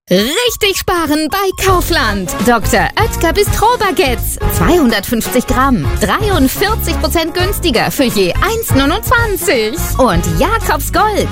Richtig sparen bei Kaufland. Dr. Oetker Bistro-Baguettes. 250 Gramm. 43% günstiger für je 1,29. Und Jakobs Gold.